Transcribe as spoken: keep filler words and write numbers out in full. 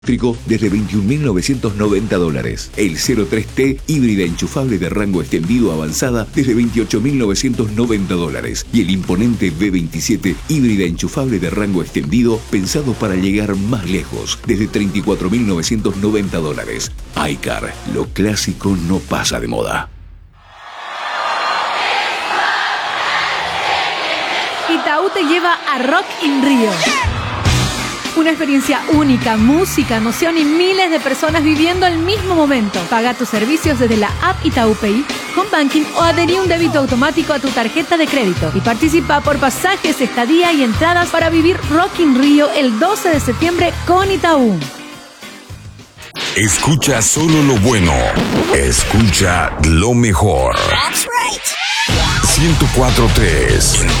desde veintiún mil novecientos noventa dólares. El cero tres T híbrida enchufable de rango extendido avanzada desde veintiocho mil novecientos noventa dólares. Y el imponente V veintisiete híbrida enchufable de rango extendido pensado para llegar más lejos desde treinta y cuatro mil novecientos noventa dólares. iCar, lo clásico no pasa de moda. Itaú te lleva a Rock in Rio. Una experiencia única, música, emoción y miles de personas viviendo el mismo momento. Paga tus servicios desde la app Itaú Pay, Home Banking o adherí un débito automático a tu tarjeta de crédito. Y participa por pasajes, estadía y entradas para vivir Rock in Rio el doce de septiembre con Itaú. Escucha solo lo bueno. Escucha lo mejor. ciento cuatro punto tres